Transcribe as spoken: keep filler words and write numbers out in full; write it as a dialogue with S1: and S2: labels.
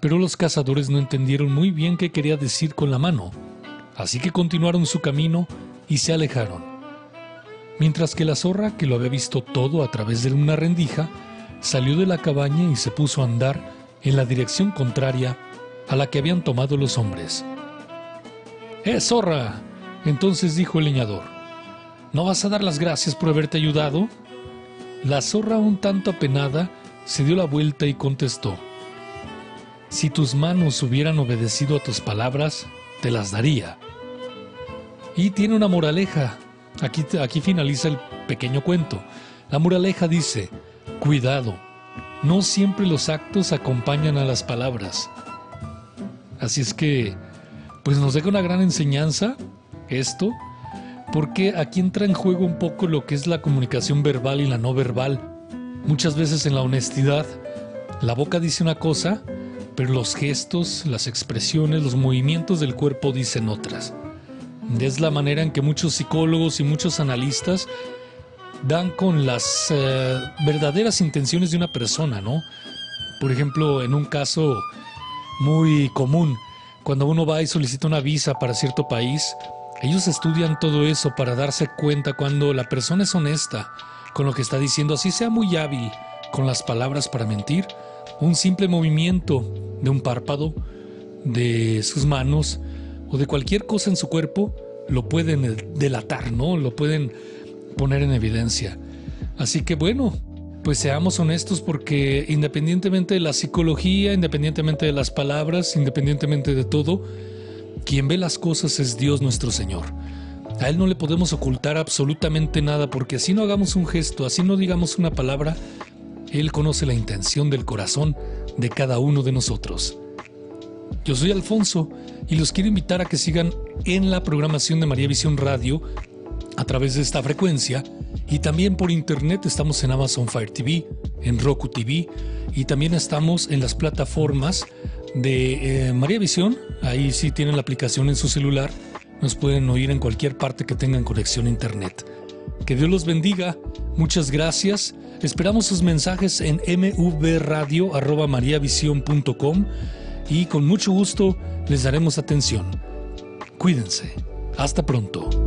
S1: pero los cazadores no entendieron muy bien qué quería decir con la mano, así que continuaron su camino y se alejaron. Mientras que la zorra, que lo había visto todo a través de una rendija, salió de la cabaña y se puso a andar en la dirección contraria a la que habían tomado los hombres. ¡Eh, zorra! Entonces dijo el leñador, ¿no vas a dar las gracias por haberte ayudado? La zorra, un tanto apenada, se dio la vuelta y contestó, si tus manos hubieran obedecido a tus palabras, te las daría. Y tiene una moraleja. Aquí, aquí finaliza el pequeño cuento. La moraleja dice, cuidado, no siempre los actos acompañan a las palabras. Así es que, pues nos deja una gran enseñanza esto, porque aquí entra en juego un poco lo que es la comunicación verbal y la no verbal. Muchas veces en la honestidad, la boca dice una cosa, pero los gestos, las expresiones, los movimientos del cuerpo dicen otras. Es la manera en que muchos psicólogos y muchos analistas dan con las eh, verdaderas intenciones de una persona, ¿no? Por ejemplo, en un caso muy común, cuando uno va y solicita una visa para cierto país, ellos estudian todo eso para darse cuenta cuando la persona es honesta con lo que está diciendo, así sea muy hábil con las palabras para mentir. Un simple movimiento de un párpado, de sus manos o de cualquier cosa en su cuerpo lo pueden delatar, ¿no? Lo pueden poner en evidencia. Así que bueno, pues seamos honestos, porque independientemente de la psicología, independientemente de las palabras, independientemente de todo, quien ve las cosas es Dios nuestro Señor. A Él no le podemos ocultar absolutamente nada, porque así no hagamos un gesto, así no digamos una palabra, Él conoce la intención del corazón de cada uno de nosotros. Yo soy Alfonso y los quiero invitar a que sigan en la programación de María Visión Radio a través de esta frecuencia, y también por internet estamos en Amazon Fire T V, en Roku T V, y también estamos en las plataformas de eh, María Visión. Ahí sí tienen la aplicación en su celular, nos pueden oír en cualquier parte que tengan conexión a internet. Que Dios los bendiga, muchas gracias. Esperamos sus mensajes en mvradio arroba mariavision punto com y con mucho gusto les daremos atención. Cuídense. Hasta pronto.